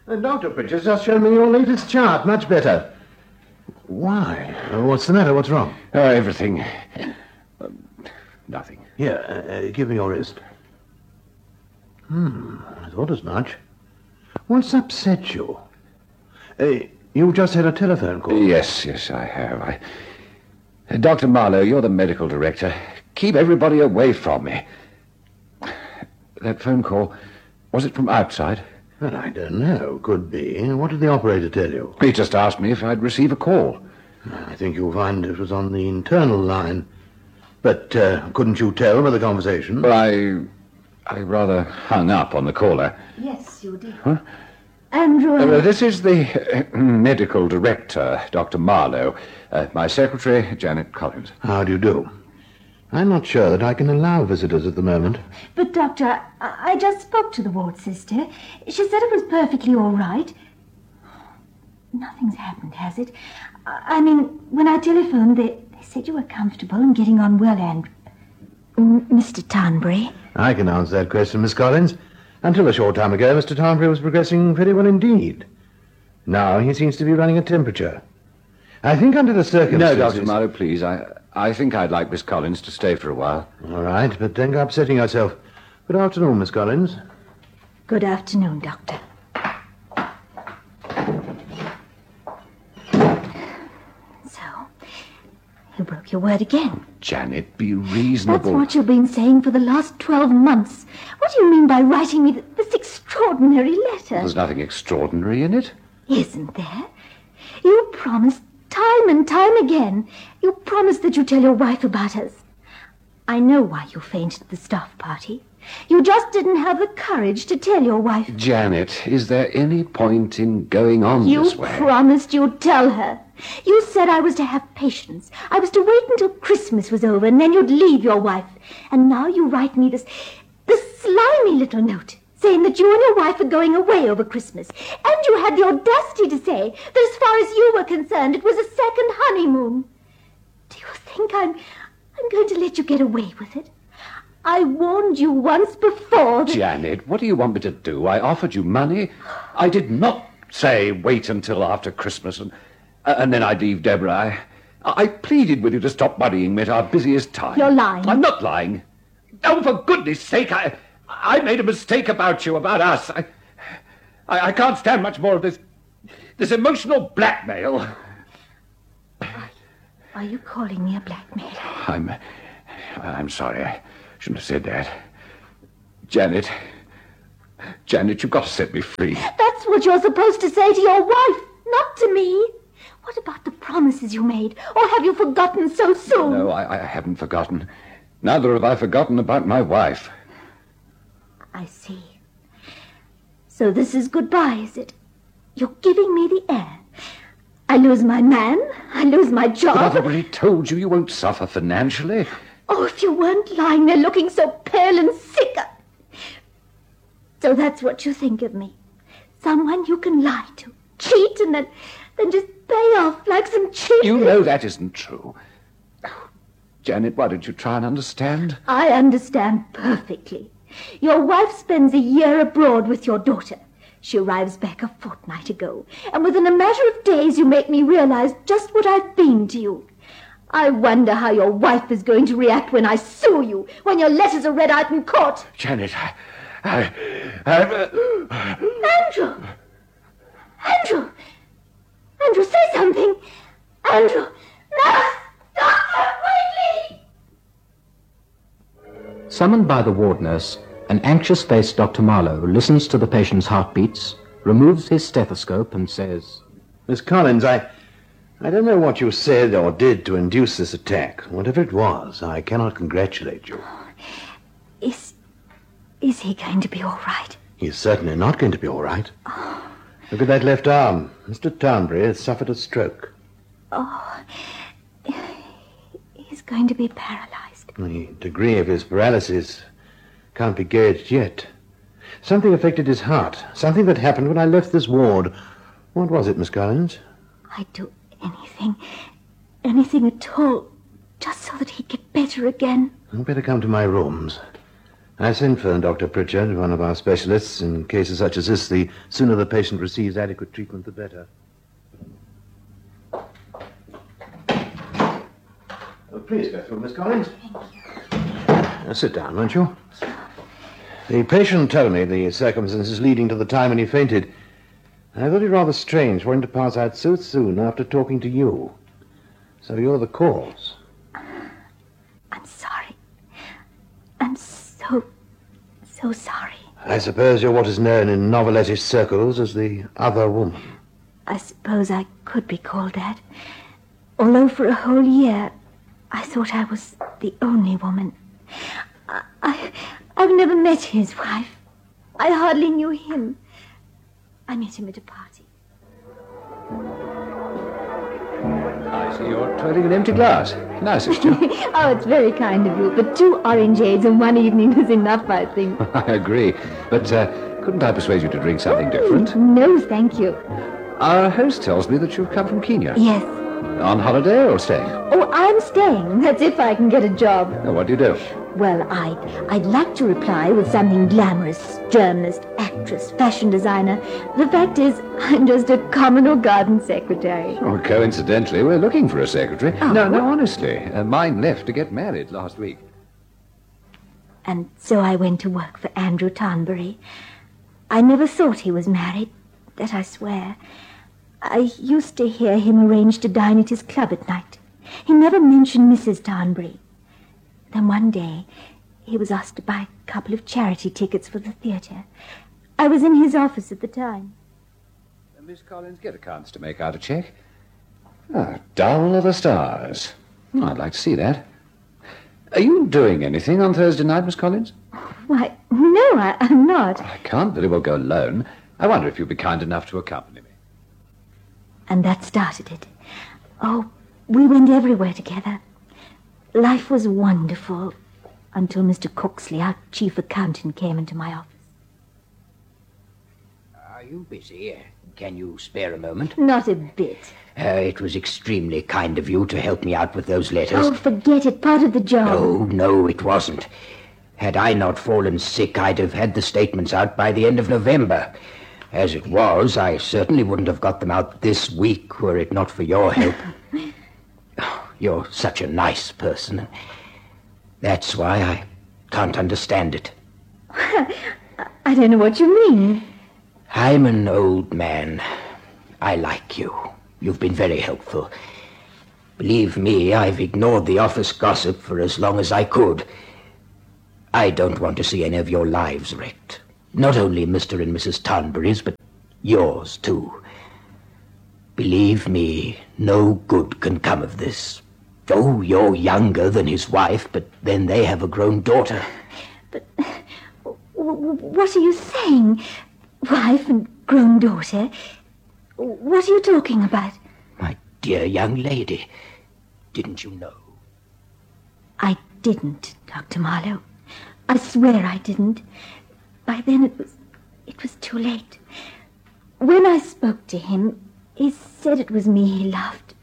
Dr. Pritchard's just shown me your latest chart. Much better. Why? What's the matter? What's wrong? Everything. Nothing. Here, give me your wrist. I thought as much. What's upset you? You've just had a telephone call. Yes, I have. Dr. Marlowe, you're the medical director. Keep everybody away from me. That phone call, was it from outside? Well, I don't know. Could be. What did the operator tell you? He just asked me if I'd receive a call. I think you'll find it was on the internal line. But couldn't you tell by the conversation? Well, I rather hung up on the caller. Yes, you did. Huh? Andrew... this is the medical director, Dr. Marlowe. My secretary, Janet Collins. How do you do? I'm not sure that I can allow visitors at the moment. But, Doctor, I just spoke to the ward sister. She said it was perfectly all right. Nothing's happened, has it? I mean, when I telephoned, they said you were comfortable and getting on well, and... Mr. Tarnbury? I can answer that question, Miss Collins. Until a short time ago, Mr. Tarnbury was progressing very well indeed. Now he seems to be running a temperature. I think under the circumstances... No, Dr. Marlowe, please. I think I'd like Miss Collins to stay for a while. All right, but don't go upsetting yourself. Good afternoon, Miss Collins. Good afternoon, Doctor. So, you broke your word again. Janet, be reasonable. That's what you've been saying for the last 12 months. What do you mean by writing me this extraordinary letter? There's nothing extraordinary in it. Isn't there? You promised time and time again. You promised that you'd tell your wife about us. I know why you fainted at the staff party. You just didn't have the courage to tell your wife. Janet, is there any point in going on this way? You promised you'd tell her. You said I was to have patience. I was to wait until Christmas was over, and then you'd leave your wife. And now you write me this slimy little note, saying that you and your wife are going away over Christmas. And you had the audacity to say that as far as you were concerned, it was a second honeymoon. Do you think I'm going to let you get away with it? I warned you once before that... Janet, what do you want me to do? I offered you money. I did not say wait until after Christmas and then I'd leave Deborah. I pleaded with you to stop worrying me at our busiest time. You're lying. I'm not lying. Oh, for goodness sake, I made a mistake about you, about us. I can't stand much more of this emotional blackmail. Are you calling me a blackmailer? I'm sorry. I shouldn't have said that. Janet, you've got to set me free. That's what you're supposed to say to your wife, not to me. What about the promises you made? Or have you forgotten so soon? No, I haven't forgotten. Neither have I forgotten about my wife. I see. So this is goodbye, is it? You're giving me the air. I lose my man. I lose my job. But I've already told you won't suffer financially. Oh, if you weren't lying there looking so pale and sick. So that's what you think of me. Someone you can lie to, cheat, and then just pay off like some cheap... You know that isn't true. Janet, why don't you try and understand? I understand perfectly. Your wife spends a year abroad with your daughter. She arrives back a fortnight ago. And within a matter of days, you make me realize just what I've been to you. I wonder how your wife is going to react when I sue you, when your letters are read out in court. Janet, Andrew! Andrew, say something! Andrew! Nurse! Doctor, quickly! Summoned by the ward nurse, an anxious-faced Dr. Marlowe listens to the patient's heartbeats, removes his stethoscope and says... Miss Collins, I don't know what you said or did to induce this attack. Whatever it was, I cannot congratulate you. Is he going to be all right? He's certainly not going to be all right. Oh. Look at that left arm. Mr. Tarnbury has suffered a stroke. Oh, he's going to be paralyzed. The degree of his paralysis can't be gauged yet. Something affected his heart. Something that happened when I left this ward. What was it, Miss Collins? I'd do anything at all, just so that he'd get better again. You'd better come to my rooms. I sent for Dr. Pritchard, one of our specialists. In cases such as this, the sooner the patient receives adequate treatment, the better. Oh, please go through, Miss Collins. Sit down, won't you? The patient told me the circumstances leading to the time when he fainted. I thought it rather strange for him to pass out so soon after talking to you. So you're the cause. I'm sorry. I'm so sorry. I suppose you're what is known in novelette circles as the other woman. I suppose I could be called that. Although for a whole year, I thought I was the only woman. I've never met his wife. I hardly knew him. I met him at a party. I see you're twirling an empty glass. Can I assist you? Oh, it's very kind of you, but 2 orangeades in one evening is enough, I think. I agree. But couldn't I persuade you to drink something different? No, thank you. Our host tells me that you've come from Kenya. Yes. On holiday or staying? Oh, I'm staying. That's if I can get a job. Oh, what do you do? Well, I'd like to reply with something glamorous. Journalist, actress, fashion designer. The fact is, I'm just a common or garden secretary. Oh, coincidentally, we're looking for a secretary. Oh. No, honestly. Mine left to get married last week. And so I went to work for Andrew Tarnbury. I never thought he was married. That I swear. I used to hear him arrange to dine at his club at night. He never mentioned Mrs. Tarnbury. Then one day, he was asked to buy a couple of charity tickets for the theatre. I was in his office at the time. Miss Collins, get accounts to make out a check. Ah, dull are the stars. Oh, I'd like to see that. Are you doing anything on Thursday night, Miss Collins? Why, no, I'm not. I can't very well go alone. I wonder if you'd be kind enough to accompany me. And that started it. Oh, we went everywhere together. Life was wonderful until Mr. Cooksley, our chief accountant, came into my office. Are you busy? Can you spare a moment? Not a bit. It was extremely kind of you to help me out with those letters. Oh, forget it. Part of the job. No, it wasn't. Had I not fallen sick, I'd have had the statements out by the end of November. As it was, I certainly wouldn't have got them out this week were it not for your help. You're such a nice person. That's why I can't understand it. I don't know what you mean. I'm an old man. I like you. You've been very helpful. Believe me, I've ignored the office gossip for as long as I could. I don't want to see any of your lives wrecked. Not only Mr. and Mrs. Tarnbury's, but yours, too. Believe me, no good can come of this. Oh, you're younger than his wife, but then they have a grown daughter. But what are you saying? Wife and grown daughter? What are you talking about? My dear young lady, didn't you know? I didn't, Dr. Marlowe. I swear I didn't. By then it was too late. When I spoke to him, he said it was me he loved.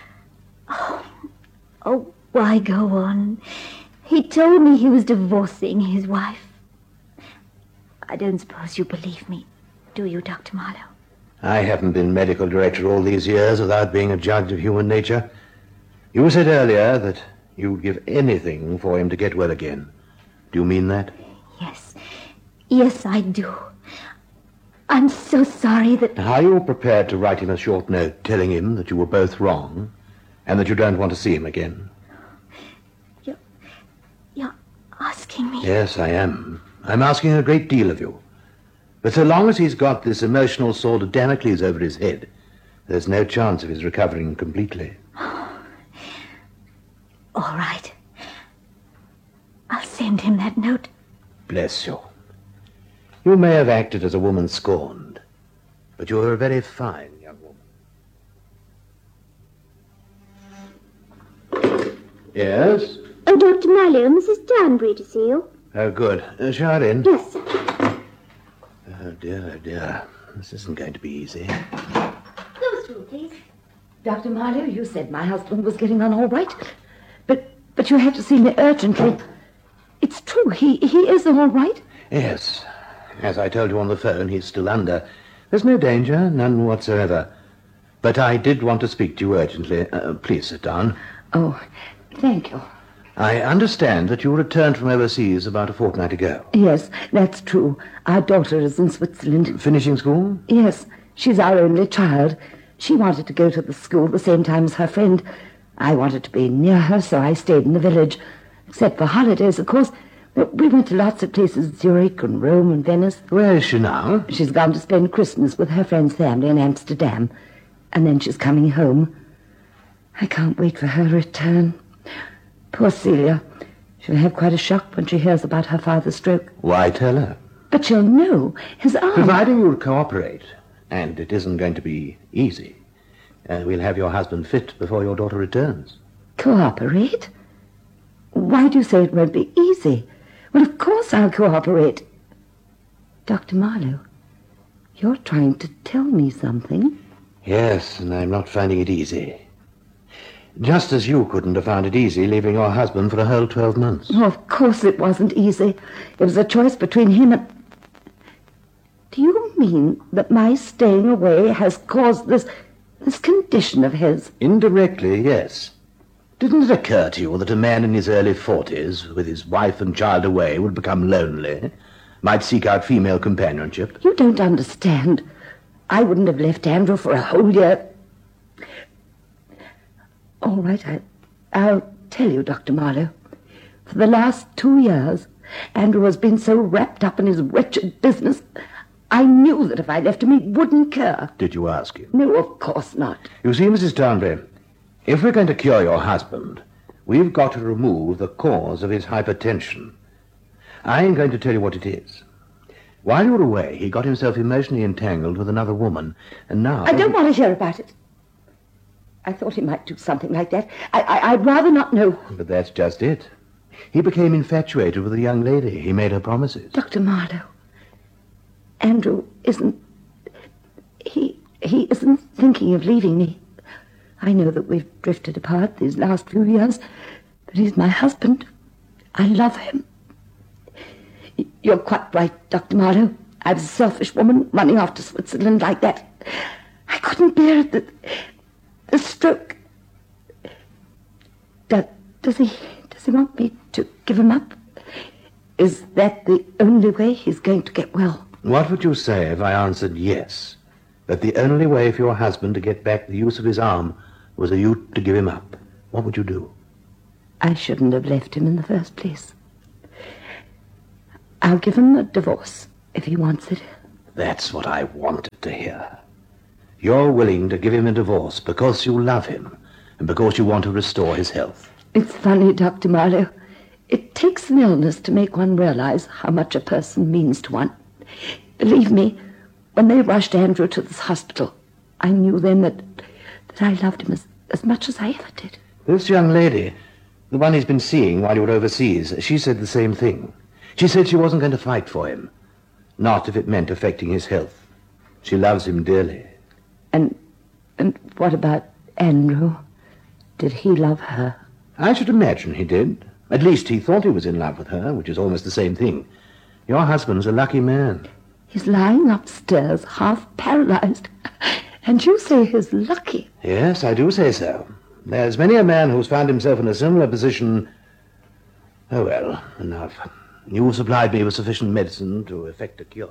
Oh, why go on? He told me he was divorcing his wife. I don't suppose you believe me, do you, Dr. Marlowe? I haven't been medical director all these years without being a judge of human nature. You said earlier that you'd give anything for him to get well again. Do you mean that? Yes, I do. I'm so sorry that... Are you prepared to write him a short note telling him that you were both wrong and that you don't want to see him again? You're asking me? Yes, I am. I'm asking a great deal of you. But so long as he's got this emotional sword of Damocles over his head, there's no chance of his recovering completely. All right. I'll send him that note. Bless you. You may have acted as a woman scorned, but you're a very fine young woman. Yes? Oh, Dr. Marlowe, Mrs. Tarnbury to see you. Oh, good. Show her in. Yes, sir. Oh, dear. This isn't going to be easy. Go through, please. Dr. Marlowe, you said my husband was getting on all right. But you have to see me urgently. It's true. true? He is all right? Yes. As I told you on the phone, he's still under. There's no danger, none whatsoever. But I did want to speak to you urgently. Please sit down. Oh, thank you. I understand that you returned from overseas about a fortnight ago. Yes, that's true. Our daughter is in Switzerland. Finishing school? Yes, she's our only child. She wanted to go to the school the same time as her friend. I wanted to be near her, so I stayed in the village. Except for holidays, of course. We went to lots of places, Zurich and Rome and Venice. Where is she now? She's gone to spend Christmas with her friend's family in Amsterdam. And then she's coming home. I can't wait for her return. Poor Celia. She'll have quite a shock when she hears about her father's stroke. Why tell her? But she'll know. His arm... Providing you'll cooperate, and it isn't going to be easy, we'll have your husband fit before your daughter returns. Cooperate? Why do you say it won't be easy? Well, of course I'll cooperate. Dr. Marlowe, you're trying to tell me something. Yes, and I'm not finding it easy. Just as you couldn't have found it easy leaving your husband for a whole 12 months. Oh, of course it wasn't easy. It was a choice between him and... Do you mean that my staying away has caused this condition of his? Indirectly, yes. Didn't it occur to you that a man in his early 40s, with his wife and child away, would become lonely, might seek out female companionship? You don't understand. I wouldn't have left Andrew for a whole year. All right, I'll tell you, Dr. Marlowe. For the last 2 years, Andrew has been so wrapped up in his wretched business, I knew that if I left him, he wouldn't care. Did you ask him? No, of course not. You see, Mrs. Townley, if we're going to cure your husband, we've got to remove the cause of his hypertension. I ain't going to tell you what it is. While you were away, he got himself emotionally entangled with another woman, and now... I don't want to hear about it. I thought he might do something like that. I'd rather not know. But that's just it. He became infatuated with a young lady. He made her promises. Dr. Marlowe, Andrew isn't... He isn't thinking of leaving me. I know that we've drifted apart these last few years, but he's my husband. I love him. You're quite right, Dr. Marlowe. I was a selfish woman running off to Switzerland like that. I couldn't bear it. The stroke. Does he want me to give him up? Is that the only way he's going to get well? What would you say if I answered yes, that the only way for your husband to get back the use of his arm was for you to give him up? What would you do? I shouldn't have left him in the first place. I'll give him a divorce if he wants it. That's what I wanted to hear. You're willing to give him a divorce because you love him and because you want to restore his health. It's funny, Dr. Marlowe. It takes an illness to make one realize how much a person means to one. Believe me, when they rushed Andrew to this hospital, I knew then that I loved him as much as I ever did. This young lady, the one he's been seeing while you were overseas, she said the same thing. She said she wasn't going to fight for him, not if it meant affecting his health. She loves him dearly. And what about Andrew? Did he love her? I should imagine he did. At least he thought he was in love with her, which is almost the same thing. Your husband's a lucky man. He's lying upstairs, half paralyzed. And you say he's lucky. Yes, I do say so. There's many a man who's found himself in a similar position. Oh, well, enough. You supplied me with sufficient medicine to effect a cure.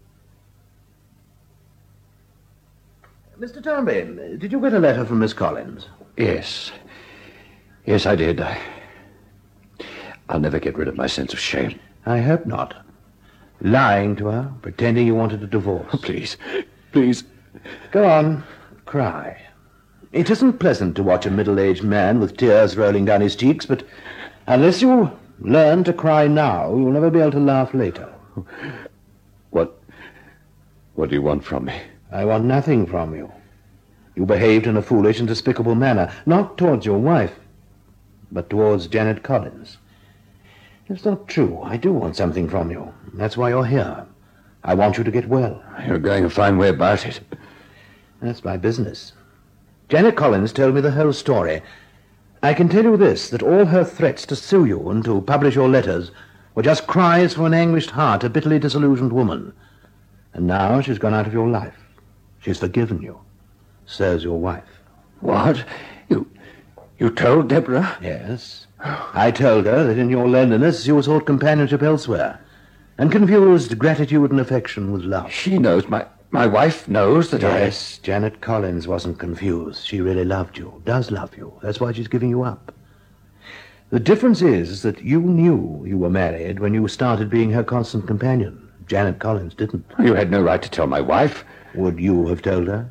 Mr. Townley, did you get a letter from Miss Collins? Yes. Yes, I did. I'll never get rid of my sense of shame. I hope not. Lying to her, pretending you wanted a divorce. Oh, please. Please. Go on, cry. It isn't pleasant to watch a middle-aged man with tears rolling down his cheeks, but unless you learn to cry now, you'll never be able to laugh later. What do you want from me? I want nothing from you. You behaved in a foolish and despicable manner, not towards your wife, but towards Janet Collins. It's not true. I do want something from you. That's why you're here. I want you to get well. You're going a fine way about it. That's my business. Janet Collins told me the whole story. I can tell you this, that all her threats to sue you and to publish your letters were just cries from an anguished heart, a bitterly disillusioned woman. And now she's gone out of your life. She's forgiven you. So's your wife. What? You told Deborah? Yes. I told her that in your loneliness you sought companionship elsewhere, and confused gratitude and affection with love. She knows. My wife knows that Yes, Janet Collins wasn't confused. She really loved you, does love you. That's why she's giving you up. The difference is that you knew you were married when you started being her constant companion. Janet Collins didn't. You had no right to tell my wife. Would you have told her?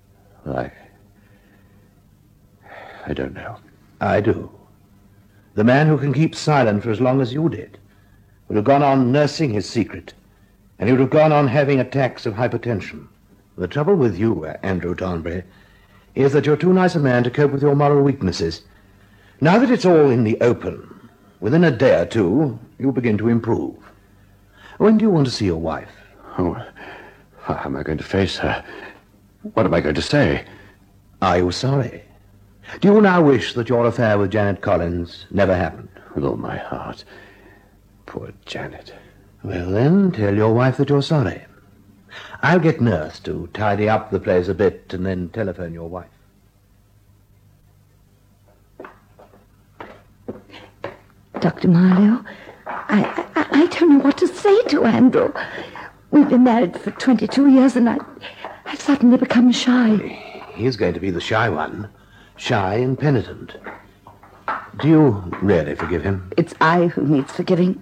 I don't know. I do. The man who can keep silent for as long as you did would have gone on nursing his secret, and he would have gone on having attacks of hypertension. The trouble with you, Andrew Thornbury, is that you're too nice a man to cope with your moral weaknesses. Now that it's all in the open, within a day or two, you'll begin to improve. When do you want to see your wife? Oh, how am I going to face her? What am I going to say? Are you sorry? Do you now wish that your affair with Janet Collins never happened? With all my heart. Poor Janet. Well, then, tell your wife that you're sorry. I'll get Nurse to tidy up the place a bit and then telephone your wife. Dr. Marlowe, I don't know what to say to Andrew. We've been married for 22 years and I've suddenly become shy. He's going to be the shy one. Shy and penitent. Do you really forgive him? It's I who needs forgiving.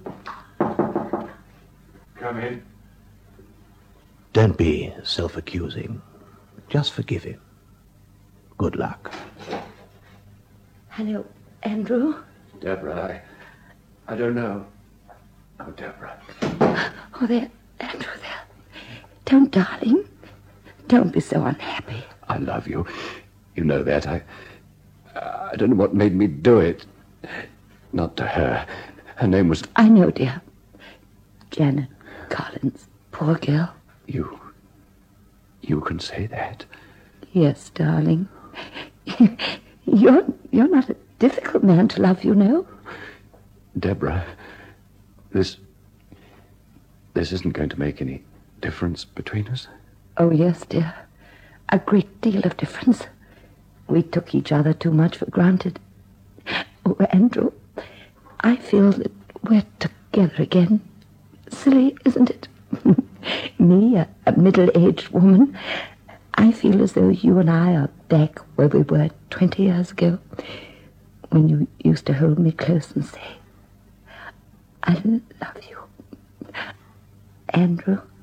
Come in. Don't be self-accusing. Just forgive him. Good luck. Hello, Andrew. Deborah, I don't know. Oh, Deborah. Oh, there, Andrew, there. Don't, darling. Don't be so unhappy. I love you. You know that. I don't know what made me do it. Not to her. Her name was... I know, dear. Janet Collins. Poor girl. You can say that? Yes, darling. You're not a difficult man to love, you know. Deborah, this isn't going to make any difference between us? Oh, yes, dear. A great deal of difference. We took each other too much for granted. Oh, Andrew, I feel that we're together again. Silly, isn't it? Me, a middle-aged woman. I feel as though you and I are back where we were 20 years ago, when you used to hold me close and say, I love you. Andrew.